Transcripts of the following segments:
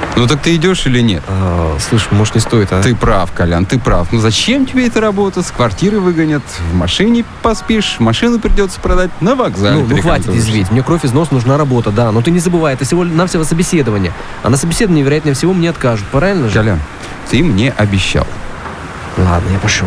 Ну так ты идешь или нет? Слышь, может, не стоит, а? Ты прав, Колян, ты прав. Ну зачем тебе эта работа? С квартиры выгонят, в машине поспишь, машину придется продать, на вокзале Ну хватит извить. Мне кровь из носа, нужна работа, да. Но ты не забывай, это всего-навсего собеседование. А на собеседовании, вероятнее всего, мне откажут. Правильно же? Колян, ты мне обещал. Ладно, я пошел.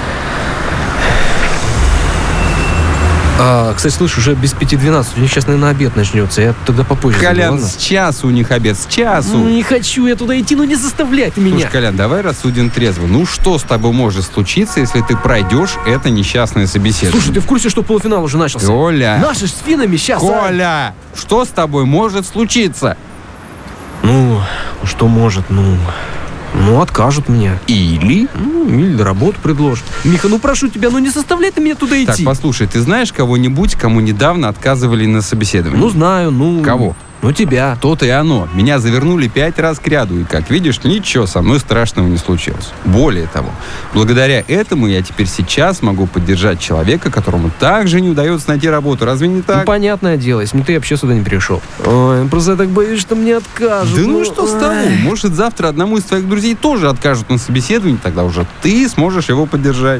Кстати, слышь, уже без 5:12. У них сейчас, наверное, обед начнется. Я тогда попозже. Колян, зайду, с часу у них обед, с часу. Ну, не хочу я туда идти, не заставляй ты меня. Слушай, Колян, давай рассудим трезво. Ну, что с тобой может случиться, если ты пройдешь это несчастное собеседование? Слушай, ты в курсе, что полуфинал уже начался? Коля! Наши ж с финнами сейчас. Коля! Что с тобой может случиться? Ну, что может, откажут мне. Или? Или работу предложат. Миха, прошу тебя, не заставляй ты меня туда идти. Так, послушай, ты знаешь кого-нибудь, кому недавно отказывали на собеседовании? Знаю, Кого? Тебя. То-то и оно. Меня завернули 5 раз кряду, и, как видишь, ничего со мной страшного не случилось. Более того, благодаря этому я теперь сейчас могу поддержать человека, которому также не удается найти работу. Разве не так? Понятное дело, если бы ты вообще сюда не пришел. Ой, просто я так боюсь, что мне откажут. Да что с того? Может, завтра одному из твоих друзей тоже откажут на собеседовании, тогда уже ты сможешь его поддержать.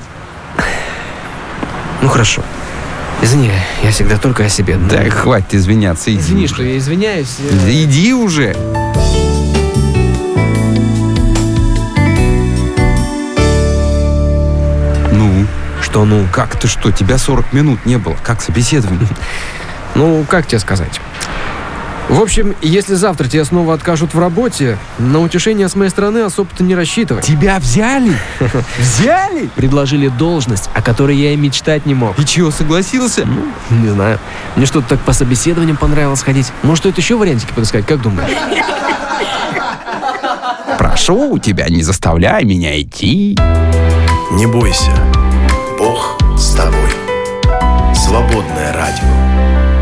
Хорошо. Извини, я всегда только о себе. Да хватит извиняться, иди. Извини, уже. что я извиняюсь. Да иди уже. Что Как ты что? Тебя 40 минут не было. Как собеседование? Как тебе сказать? В общем, если завтра тебя снова откажут в работе, на утешение с моей стороны особо-то не рассчитывай. Тебя взяли? Взяли? Предложили должность, о которой я и мечтать не мог. И чего, согласился? Не знаю. Мне что-то так по собеседованиям понравилось ходить. Может, стоит еще вариантики подыскать, как думаешь? Прошу у тебя, не заставляй меня идти. Не бойся, Бог с тобой. Свободное радио.